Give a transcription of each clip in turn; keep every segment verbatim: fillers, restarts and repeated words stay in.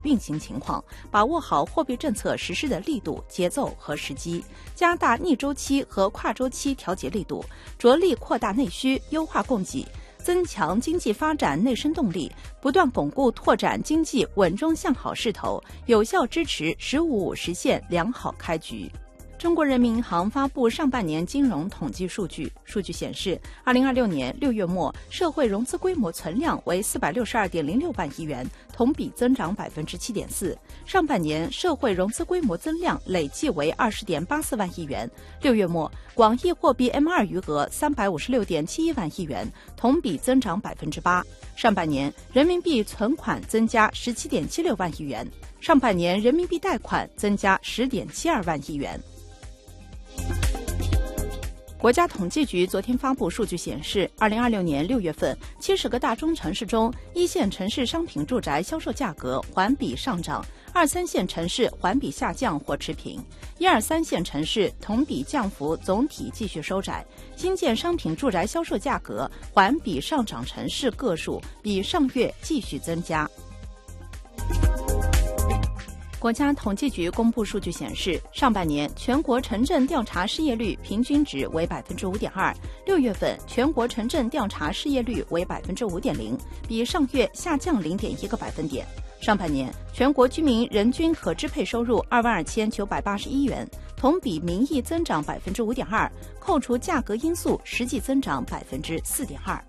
运行情况，把握好货币政策实施的力度、节奏和时机，加大逆周期和跨周期调节力度，着力扩大内需，优化供给，增强经济发展内生动力，不断巩固拓展经济稳中向好势头，有效支持“十五五”实现良好开局。中国人民银行发布上半年金融统计数据，数据显示，二零二六年六月末社会融资规模存量为四百六十二点零六万亿元，同比增长百分之七点四。上半年社会融资规模增量累计为二十点八四万亿元，六月末广义货币 M 二余额三百五十六点七一万亿元，同比增长百分之八。上半年人民币存款增加十七点七六万亿元，上半年人民币贷款增加十点七二万亿元。国家统计局昨天发布数据显示，二零二六年六月份，七十个大中城市中，一线城市商品住宅销售价格环比上涨，二三线城市环比下降或持平，一二三线城市同比降幅总体继续收窄。新建商品住宅销售价格环比上涨城市个数比上月继续增加。国家统计局公布数据显示，上半年全国城镇调查失业率平均值为百分之五点二，六月份全国城镇调查失业率为百分之五点零，比上月下降零点一个百分点。上半年全国居民人均可支配收入二万二千九百八十一元，同比名义增长百分之五点二，扣除价格因素，实际增长百分之四点二。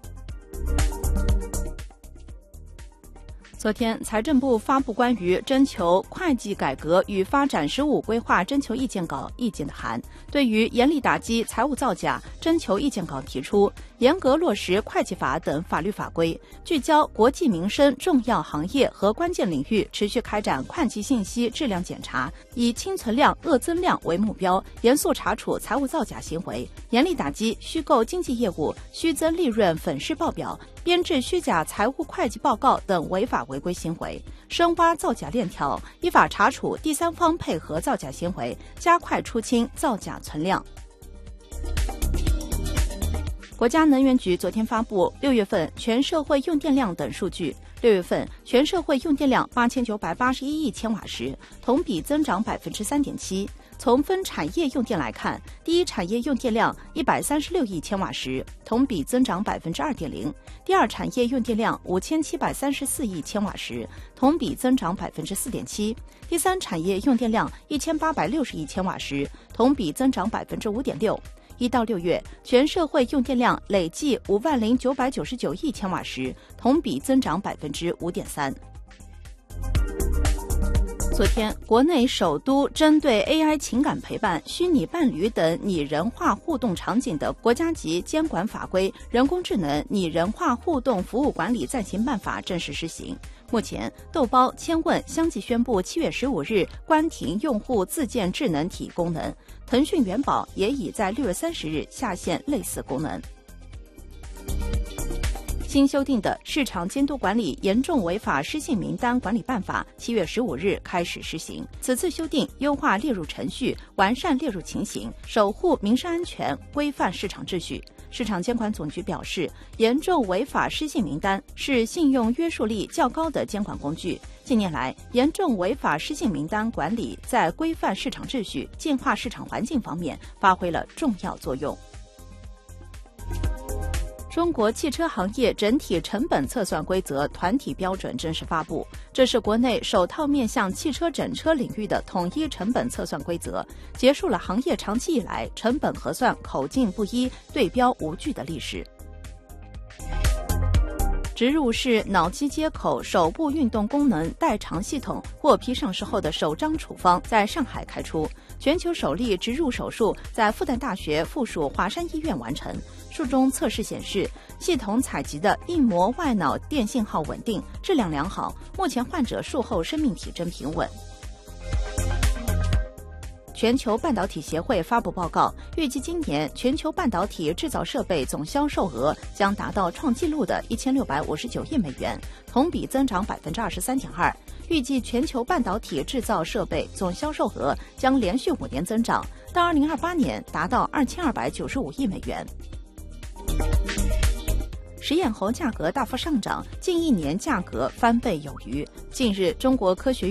昨天，财政部发布关于征求会计改革与发展“十五”规划征求意见稿意见的函，对于严厉打击财务造假征求意见稿提出，严格落实会计法等法律法规，聚焦国计民生重要行业和关键领域，持续开展会计信息质量检查，以清存量、恶增量为目标，严肃查处财务造假行为，严厉打击虚构经济业务、虚增利润粉饰报表、编制虚假财务会计报告等违法违规行为，深挖造假链条，依法查处第三方配合造假行为，加快出清造假存量。国家能源局昨天发布六月份全社会用电量等数据，六月份全社会用电量八千九百八十一亿千瓦时，同比增长百分之三点七。从分产业用电来看，第一产业用电量一百三十六亿千瓦时，同比增长百分之二点零；第二产业用电量五千七百三十四亿千瓦时，同比增长百分之四点七；第三产业用电量一千八百六十亿千瓦时，同比增长百分之五点六。一到六月，全社会用电量累计五万零九百九十九亿千瓦时，同比增长百分之五点三。昨天，国内首都针对 A I 情感陪伴、虚拟伴侣等拟人化互动场景的国家级监管法规《人工智能拟人化互动服务管理暂行办法》正式施行。目前，豆包、千问相继宣布七月十五日关停用户自建智能体功能，腾讯元宝也已在六月三十日下线类似功能。新修订的《市场监督管理严重违法失信名单管理办法》七月十五日开始施行。此次修订优化列入程序，完善列入情形，守护民生安全，规范市场秩序。市场监管总局表示，严重违法失信名单是信用约束力较高的监管工具。近年来，严重违法失信名单管理在规范市场秩序、净化市场环境方面发挥了重要作用。中国汽车行业整体成本测算规则团体标准正式发布，这是国内首套面向汽车整车领域的统一成本测算规则，结束了行业长期以来成本核算口径不一、对标无据的历史。植入式脑机接口手部运动功能代偿系统获批上市后的首张处方在上海开出，全球首例植入手术在复旦大学附属华山医院完成。术中测试显示，系统采集的硬膜外脑电信号稳定，质量良好，目前患者术后生命体征平稳。全球半导体协会发布报告，预计今年全球半导体制造设备总销售额将达到创纪录的一千六百五十九亿美元，同比增长百分之二十三点二。预计全球半导体制造设备总销售额将连续五年增长，到二零二八年达到二千二百九十五亿美元。 实验猴价格大幅上涨，近一年价格翻倍有余。近日，中国科学